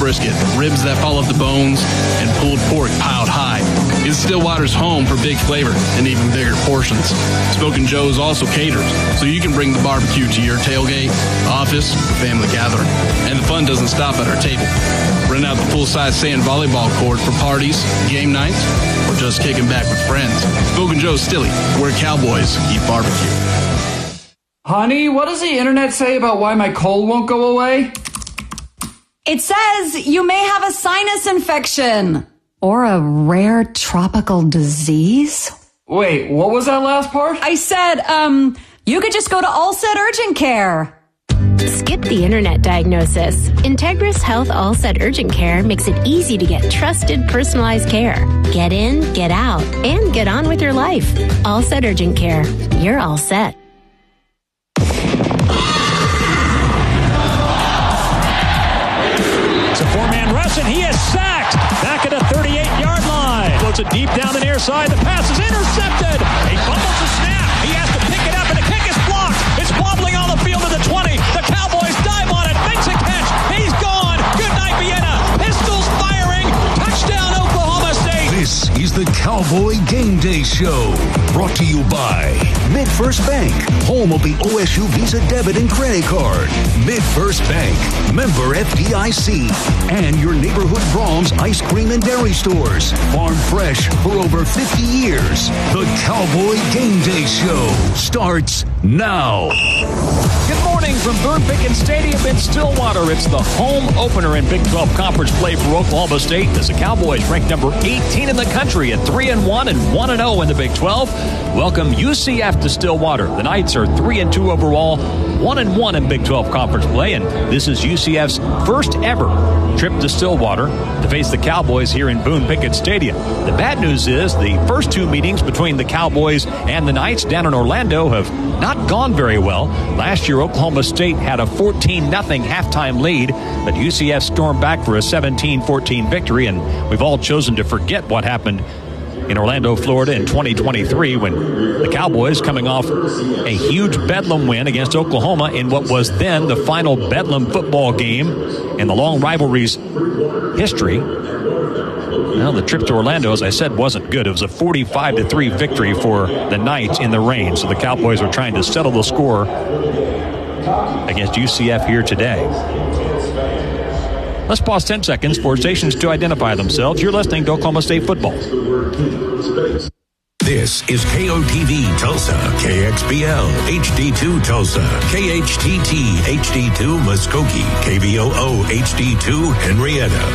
brisket, ribs that fall off the bones, and pulled pork piled high. It's Stillwater's home for big flavor and even bigger portions. Smokin' Joe's also caters, so you can bring the barbecue to your tailgate, office, or family gathering. And the fun doesn't stop at our table. Rent out the full-size sand volleyball court for parties, game nights, or just kicking back with friends. Smokin' Joe's Stilly, where cowboys eat barbecue. Honey, what does the internet say about why my cold won't go away? It says you may have a sinus infection. Or a rare tropical disease? Wait, what was that last part? I said, you could just go to Allset Urgent Care. Skip the internet diagnosis. Integris Health Allset Urgent Care makes it easy to get trusted, personalized care. Get in, get out, and get on with your life. Allset Urgent Care. You're all set. It's a four-man rush, and he is sacked. Back at the 38-yard line. Floats it deep down the near side. The pass is intercepted. He fumbles the snap. He has to pick it up, and the kick is blocked. It's wobbling on the field to the 20. The Cowboys dive on it. Makes a catch. He's gone. Good night, Vienna. Pistols firing. Touchdown, Oklahoma State. This is the Cowboy Game Day Show. Brought to you by MidFirst Bank, home of the OSU Visa debit and credit card. MidFirst Bank, member FDIC, and your neighborhood Brahms ice cream and dairy stores. Farm fresh for over 50 years. The Cowboy Game Day Show starts now. Good morning from Boone Pickens Stadium in Stillwater. It's the home opener in Big 12 Conference play for Oklahoma State as the Cowboys rank number 18 in the country at 3-1 and 1-0 in the Big 12. Welcome UCF to Stillwater. The Knights are 3-2 overall, 1-1 in Big 12 Conference play, and this is UCF's first ever trip to Stillwater to face the Cowboys here in Boone Pickens Stadium. The bad news is the first two meetings between the Cowboys and the Knights down in Orlando have not gone very well. Last year, Oklahoma State had a 14-0 halftime lead, but UCF stormed back for a 17-14 victory, and we've all chosen to forget what happened in Orlando, Florida in 2023 when the Cowboys, coming off a huge Bedlam win against Oklahoma in what was then the final Bedlam football game in the long rivalry's history. Well, the trip to Orlando, as I said, wasn't good. It was a 45-3 victory for the Knights in the rain. So the Cowboys were trying to settle the score against UCF here today. Let's pause 10 seconds for stations to identify themselves. You're listening to Oklahoma State football. This is KOTV Tulsa, KXPL HD2 Tulsa, KHTT HD2 Muskogee, KVOO HD2 Henrietta.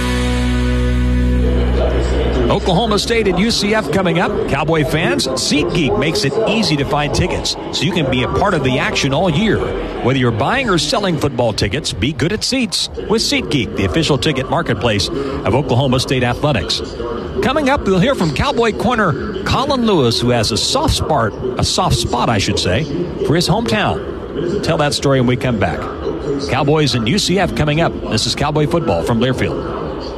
Oklahoma State and UCF coming up. Cowboy fans, SeatGeek makes it easy to find tickets so you can be a part of the action all year. Whether you're buying or selling football tickets, be good at seats with SeatGeek, the official ticket marketplace of Oklahoma State Athletics. Coming up, we'll hear from Cowboy corner Colin Lewis, who has a soft spot, I should say, for his hometown. Tell that story when we come back. Cowboys and UCF coming up. This is Cowboy football from Learfield.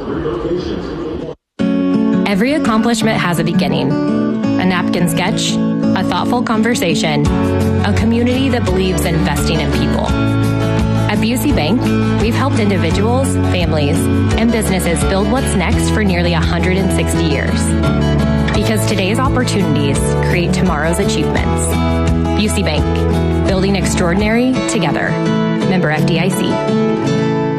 Every accomplishment has a beginning. A napkin sketch, a thoughtful conversation, a community that believes in investing in people. At Busey Bank, we've helped individuals, families, and businesses build what's next for nearly 160 years. Because today's opportunities create tomorrow's achievements. Busey Bank, building extraordinary together. Member FDIC.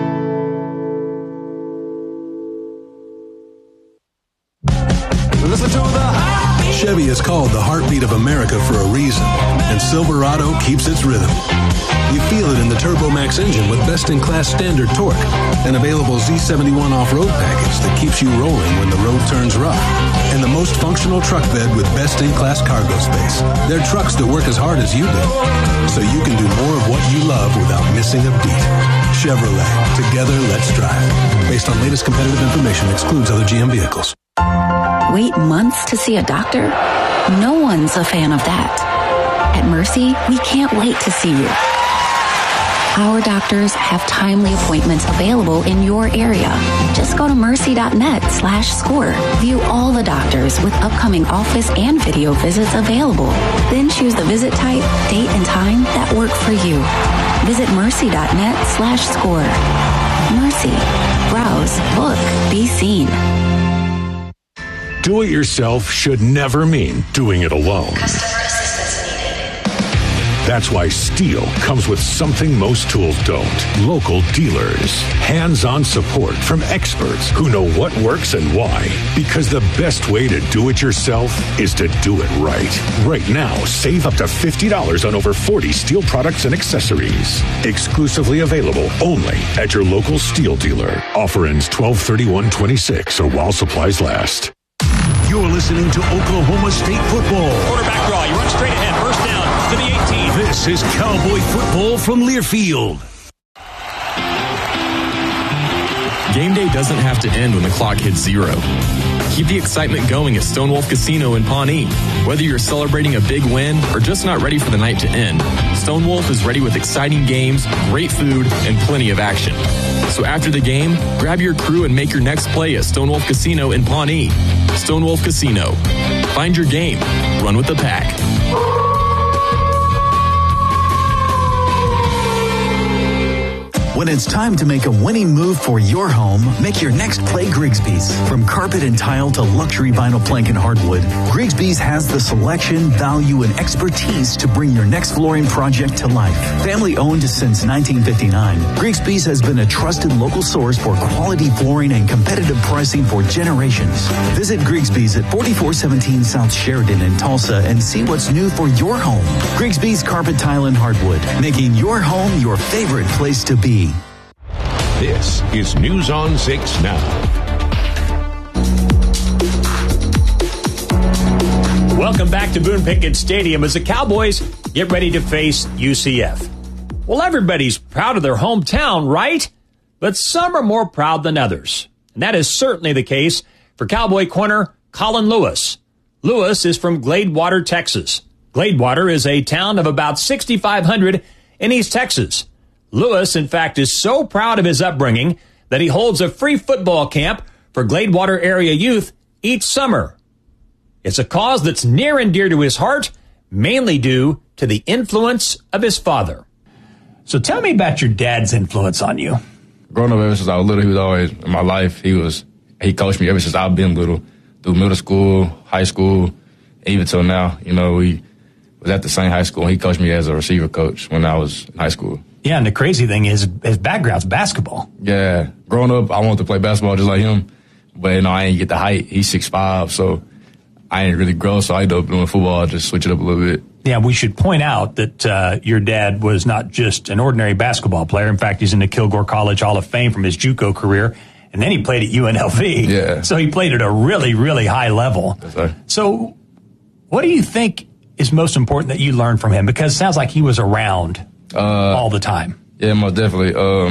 Chevy is called the heartbeat of America for a reason, and Silverado keeps its rhythm. You feel it in the Turbo Max engine with best-in-class standard torque, an available Z71 off-road package that keeps you rolling when the road turns rough, and the most functional truck bed with best-in-class cargo space. They're trucks that work as hard as you do, so you can do more of what you love without missing a beat. Chevrolet. Together, let's drive. Based on latest competitive information, excludes other GM vehicles. Wait months to see a doctor? No one's a fan of that. At Mercy, we can't wait to see you. Our doctors have timely appointments available in your area. Just go to mercy.net/score. View all the doctors with upcoming office and video visits available. Then choose the visit type, date, and time that work for you. Visit mercy.net/score. Mercy. Browse Look, be seen. Do it yourself should never mean doing it alone. Customer assistance needed. That's why Steel comes with something most tools don't. Local dealers. Hands-on support from experts who know what works and why. Because the best way to do it yourself is to do it right. Right now, save up to $50 on over 40 Steel products and accessories. Exclusively available only at your local Steel dealer. Offer ends 12/31/26 or while supplies last. You're listening to Oklahoma State football. Quarterback draw. You run straight ahead. First down to the 18. This is Cowboy football from Learfield. Game day doesn't have to end when the clock hits 0. Keep the excitement going at Stonewolf Casino in Pawnee. Whether you're celebrating a big win or just not ready for the night to end, Stonewolf is ready with exciting games, great food, and plenty of action. So after the game, grab your crew and make your next play at Stonewolf Casino in Pawnee. Stonewolf Casino. Find your game. Run with the pack. When it's time to make a winning move for your home, make your next play Grigsby's. From carpet and tile to luxury vinyl plank and hardwood, Grigsby's has the selection, value, and expertise to bring your next flooring project to life. Family owned since 1959, Grigsby's has been a trusted local source for quality flooring and competitive pricing for generations. Visit Grigsby's at 4417 South Sheridan in Tulsa and see what's new for your home. Grigsby's Carpet, Tile, and Hardwood, making your home your favorite place to be. This is News on 6 Now. Welcome back to Boone Pickens Stadium as the Cowboys get ready to face UCF. Well, everybody's proud of their hometown, right? But some are more proud than others. And that is certainly the case for Cowboy corner Colin Lewis. Lewis is from Gladewater, Texas. Gladewater is a town of about 6,500 in East Texas. Lewis, in fact, is so proud of his upbringing that he holds a free football camp for Gladewater area youth each summer. It's a cause that's near and dear to his heart, mainly due to the influence of his father. So tell me about your dad's influence on you. Growing up ever since I was little, he was always in my life. He coached me ever since I've been little, through middle school, high school, even till now. You know, we was at the same high school, and he coached me as a receiver coach when I was in high school. Yeah, and the crazy thing is his background's basketball. Yeah, growing up, I wanted to play basketball just like him, but you know, I ain't get the height. He's 6'5", so I ain't really grow. So I ended up doing football, just switch it up a little bit. Yeah, we should point out that your dad was not just an ordinary basketball player. In fact, he's in the Kilgore College Hall of Fame from his JUCO career, and then he played at UNLV. Yeah. So he played at a really, really high level. Yes, sir. So what do you think is most important that you learned from him? Because it sounds like he was around all the time. Yeah, most definitely.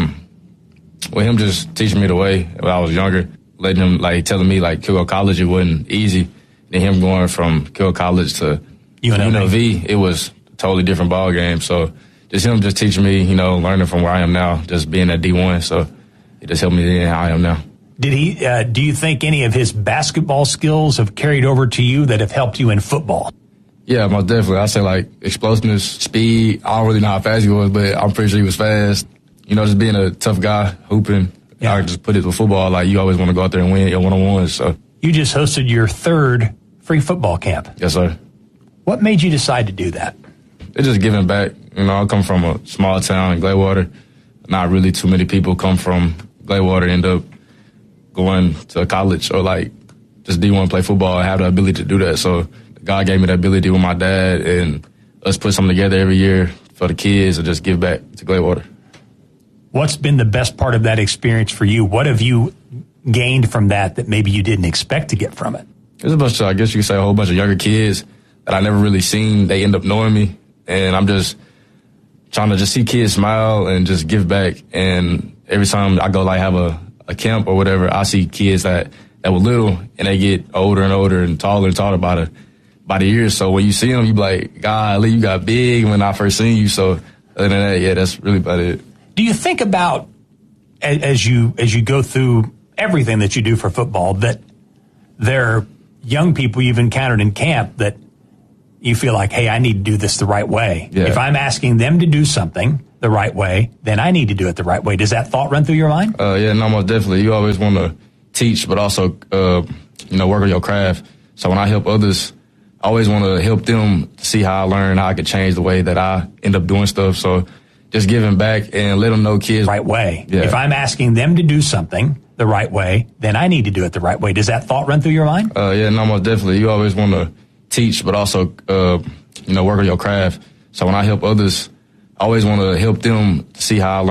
With him just teaching me the way when I was younger, letting him, telling me, Kilgore College, it wasn't easy. Then him going from Kilgore College to UNLV, it was a totally different ball game. So just him just teaching me, learning from where I am now, just being at D1. So it just helped me get how I am now. Did he? Do you think any of his basketball skills have carried over to you that have helped you in football? Yeah, most definitely. I say explosiveness, speed. I don't really know how fast he was, but I'm pretty sure he was fast. Just being a tough guy, hooping. Yeah. I just put it with football. You always want to go out there and win your one-on-ones. So you just hosted your third free football camp. Yes, sir. What made you decide to do that? It's just giving back. I come from a small town in Gladewater. Not really too many people come from Gladewater end up going to college or just D1 play football and have the ability to do that. So God gave me the ability with my dad and us put something together every year for the kids and just give back to Gladewater. What's been the best part of that experience for you? What have you gained from that maybe you didn't expect to get from it? There's a bunch of, I guess you could say, a whole bunch of younger kids that I never really seen. They end up knowing me, and I'm just trying to just see kids smile and just give back. And every time I go have a camp or whatever, I see kids that were little and they get older and older and taller by the years. So when you see them, you be like, golly, you got big when I first seen you. So other than that, yeah, that's really about it. Do you think about, as you go through everything that you do for football, that there are young people you've encountered in camp that you feel like, hey, I need to do this the right way? Yeah. If I'm asking them to do something the right way, then I need to do it the right way. Does that thought run through your mind? Yeah, no, most definitely. You always want to teach, but also, work on your craft. So when I help others, I always want to help them see how I learn, how I could change the way that I end up doing stuff. So just giving back and let them know kids. Right way. Yeah. If I'm asking them to do something the right way, then I need to do it the right way. Does that thought run through your mind? Yeah, no, most definitely. You always want to teach, but also, work on your craft. So when I help others, I always want to help them see how I learn.